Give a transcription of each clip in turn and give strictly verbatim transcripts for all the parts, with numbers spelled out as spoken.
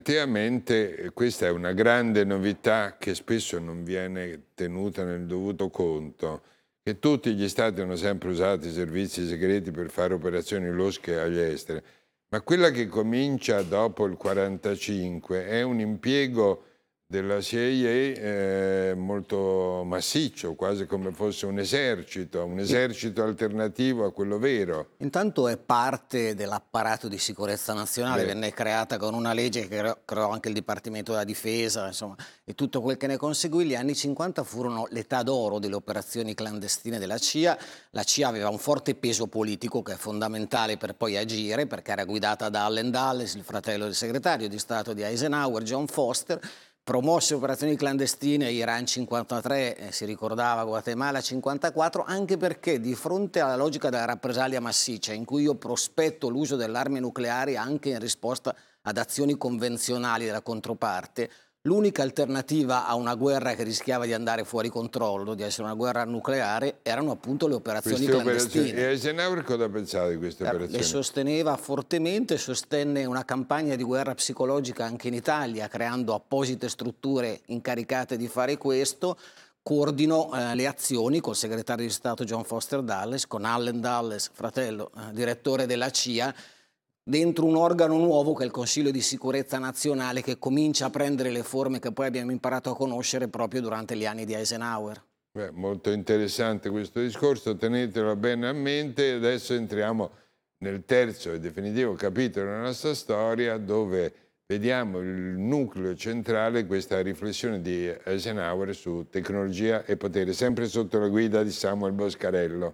Effettivamente eh, questa è una grande novità che spesso non viene tenuta nel dovuto conto, che tutti gli stati hanno sempre usato i servizi segreti per fare operazioni losche agli esteri, ma quella che comincia dopo il quarantacinque è un impiego della C I A eh, molto massiccio, quasi come fosse un esercito, un esercito alternativo a quello vero. Intanto è parte dell'apparato di sicurezza nazionale, Beh. venne creata con una legge che creò, creò anche il Dipartimento della Difesa, insomma, e tutto quel che ne conseguì. Gli anni cinquanta furono l'età d'oro delle operazioni clandestine della C I A. La C I A aveva un forte peso politico che è fondamentale per poi agire, perché era guidata da Allen Dulles, il fratello del segretario di Stato di Eisenhower, John Foster. Promosse operazioni clandestine, Iran cinquantatré, eh, si ricordava, Guatemala cinquantaquattro, anche perché di fronte alla logica della rappresaglia massiccia, in cui io prospetto l'uso delle armi nucleari anche in risposta ad azioni convenzionali della controparte, l'unica alternativa a una guerra che rischiava di andare fuori controllo, di essere una guerra nucleare, erano appunto le operazioni Queste clandestine. operazioni. E Eisenhower cosa pensava di queste Eh, operazioni? Le sosteneva fortemente, sostenne una campagna di guerra psicologica anche in Italia, creando apposite strutture incaricate di fare questo. Coordinò eh, le azioni col segretario di Stato John Foster Dulles, con Allen Dulles, fratello, eh, direttore della C I A, dentro un organo nuovo che è il Consiglio di Sicurezza Nazionale, che comincia a prendere le forme che poi abbiamo imparato a conoscere proprio durante gli anni di Eisenhower. Beh, molto interessante questo discorso, tenetelo bene a mente. Adesso entriamo nel terzo e definitivo capitolo della nostra storia, dove vediamo il nucleo centrale, questa riflessione di Eisenhower su tecnologia e potere, sempre sotto la guida di Samuel Boscarello.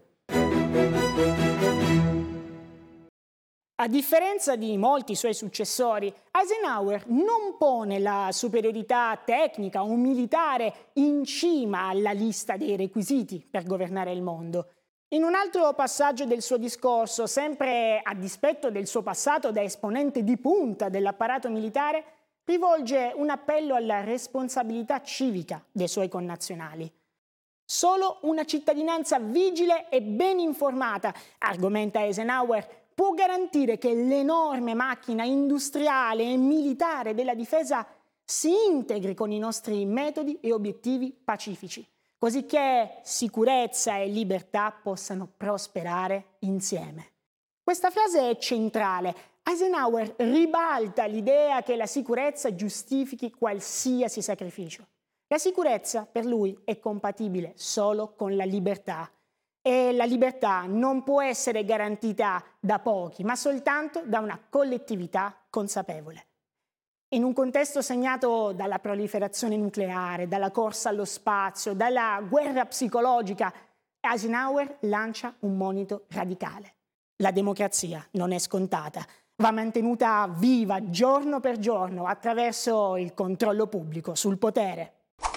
A differenza di molti suoi successori, Eisenhower non pone la superiorità tecnica o militare in cima alla lista dei requisiti per governare il mondo. In un altro passaggio del suo discorso, sempre a dispetto del suo passato da esponente di punta dell'apparato militare, rivolge un appello alla responsabilità civica dei suoi connazionali. Solo una cittadinanza vigile e ben informata, argomenta Eisenhower, può garantire che l'enorme macchina industriale e militare della difesa si integri con i nostri metodi e obiettivi pacifici, così che sicurezza e libertà possano prosperare insieme. Questa frase è centrale. Eisenhower ribalta l'idea che la sicurezza giustifichi qualsiasi sacrificio. La sicurezza per lui è compatibile solo con la libertà. E la libertà non può essere garantita da pochi, ma soltanto da una collettività consapevole. In un contesto segnato dalla proliferazione nucleare, dalla corsa allo spazio, dalla guerra psicologica, Eisenhower lancia un monito radicale. La democrazia non è scontata, va mantenuta viva giorno per giorno attraverso il controllo pubblico sul potere.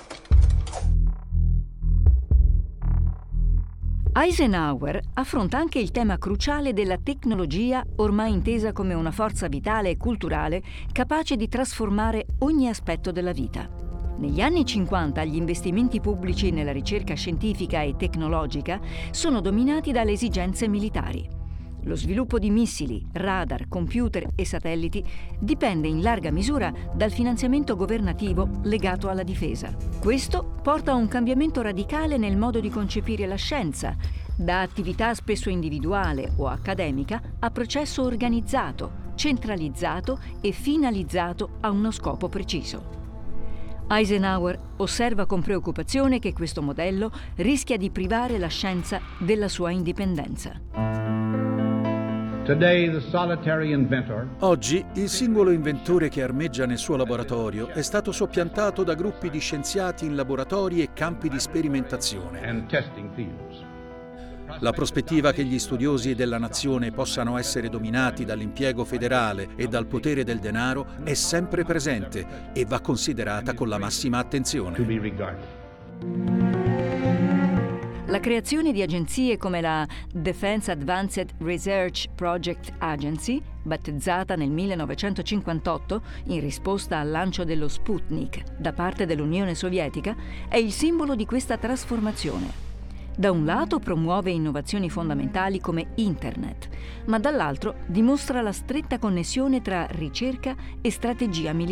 Eisenhower affronta anche il tema cruciale della tecnologia, ormai intesa come una forza vitale e culturale capace di trasformare ogni aspetto della vita. Negli anni cinquanta gli investimenti pubblici nella ricerca scientifica e tecnologica sono dominati dalle esigenze militari. Lo sviluppo di missili, radar, computer e satelliti dipende in larga misura dal finanziamento governativo legato alla difesa. Questo porta a un cambiamento radicale nel modo di concepire la scienza, da attività spesso individuale o accademica a processo organizzato, centralizzato e finalizzato a uno scopo preciso. Eisenhower osserva con preoccupazione che questo modello rischia di privare la scienza della sua indipendenza. Oggi il singolo inventore che armeggia nel suo laboratorio è stato soppiantato da gruppi di scienziati in laboratori e campi di sperimentazione. La prospettiva che gli studiosi della nazione possano essere dominati dall'impiego federale e dal potere del denaro è sempre presente e va considerata con la massima attenzione. La creazione di agenzie come la Defense Advanced Research Project Agency, battezzata nel millenovecentocinquantotto in risposta al lancio dello Sputnik da parte dell'Unione Sovietica, è il simbolo di questa trasformazione. Da un lato promuove innovazioni fondamentali come Internet, ma dall'altro dimostra la stretta connessione tra ricerca e strategia militare.